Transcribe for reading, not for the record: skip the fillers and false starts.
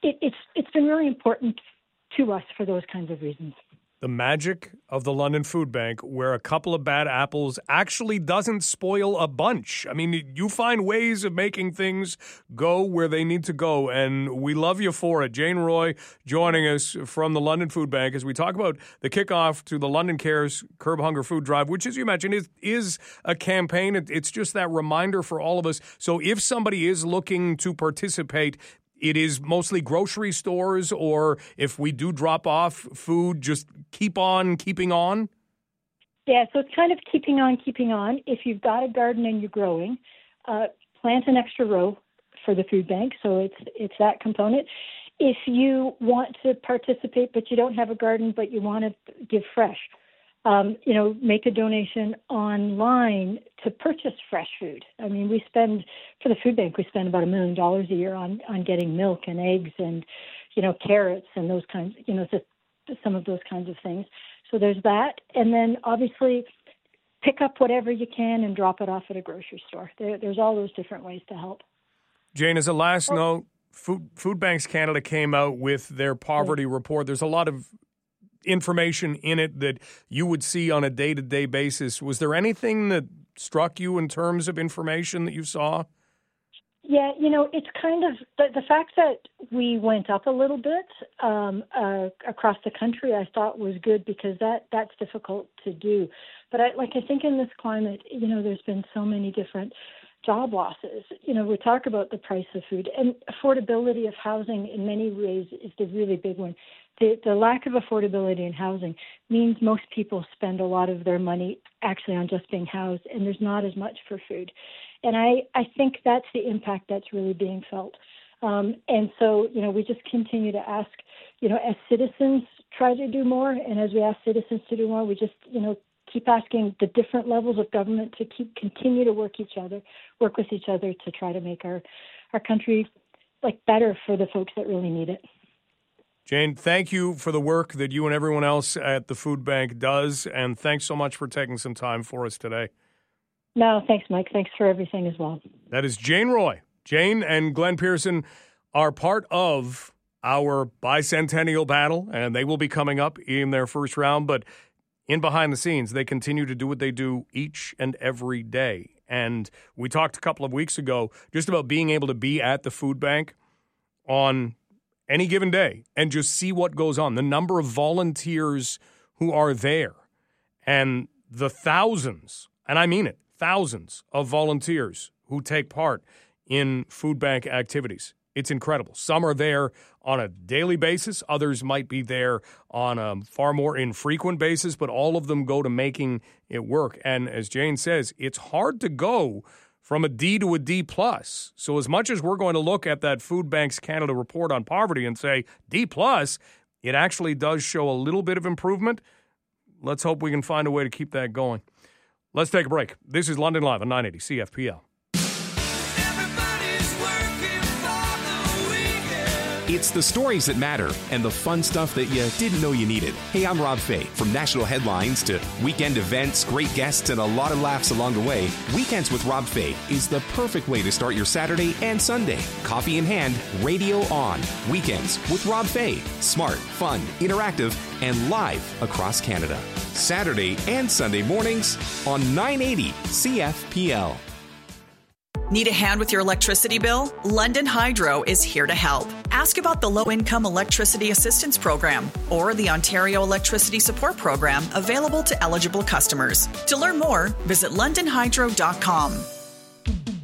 it's been really important to us for those kinds of reasons. The magic of the London Food Bank, where a couple of bad apples actually doesn't spoil a bunch. I mean, you find ways of making things go where they need to go, and we love you for it. Jane Roy joining us from the London Food Bank as we talk about the kickoff to the London Cares Curb Hunger Food Drive, which, as you mentioned, is a campaign. It's just that reminder for all of us. So if somebody is looking to participate, it is mostly grocery stores, or if we do drop off food, just keep on keeping on? Yeah, so it's kind of keeping on. If you've got a garden and you're growing, plant an extra row for the food bank, so it's that component. If you want to participate but you don't have a garden but you want to give fresh, make a donation online to purchase fresh food. I mean, for the food bank, we spend about $1 million a year on getting milk and eggs and, carrots and those kinds, some of those kinds of things. So there's that. And then obviously pick up whatever you can and drop it off at a grocery store. There's all those different ways to help. Jane, as a last note, Food Banks Canada came out with their poverty report. There's a lot of information in it that you would see on a day-to-day basis. Was there anything that struck you in terms of information that you saw? Yeah, it's kind of the fact that we went up a little bit across the country, I thought was good because that's difficult to do. But I think in this climate, there's been so many different job losses. We talk about the price of food, and affordability of housing in many ways is the really big one. The lack of affordability in housing means most people spend a lot of their money actually on just being housed, and there's not as much for food. And I think that's the impact that's really being felt. And so, we just continue to ask, as citizens try to do more, and as we ask citizens to do more, we just, keep asking the different levels of government to continue to work with each other to try to make our country better for the folks that really need it. Jane, thank you for the work that you and everyone else at the food bank does, and thanks so much for taking some time for us today. No, thanks, Mike. Thanks for everything as well. That is Jane Roy. Jane and Glenn Pearson are part of our bicentennial battle, and they will be coming up in their first round, but in behind the scenes, they continue to do what they do each and every day. And we talked a couple of weeks ago just about being able to be at the food bank on any given day and just see what goes on, the number of volunteers who are there, and the thousands, and I mean it, thousands of volunteers who take part in food bank activities. It's incredible. Some are there on a daily basis. Others might be there on a far more infrequent basis, but all of them go to making it work. And as Jane says, it's hard to go from a D to a D+. So as much as we're going to look at that Food Banks Canada report on poverty and say D+, it actually does show a little bit of improvement. Let's hope we can find a way to keep that going. Let's take a break. This is London Live on 980 CFPL. It's the stories that matter and the fun stuff that you didn't know you needed. Hey, I'm Rob Fay. From national headlines to weekend events, great guests, and a lot of laughs along the way, Weekends with Rob Fay is the perfect way to start your Saturday and Sunday. Coffee in hand, radio on. Weekends with Rob Fay. Smart, fun, interactive, and live across Canada. Saturday and Sunday mornings on 980 CFPL. Need a hand with your electricity bill? London Hydro is here to help. Ask about the Low-Income Electricity Assistance Program or the Ontario Electricity Support Program available to eligible customers. To learn more, visit londonhydro.com.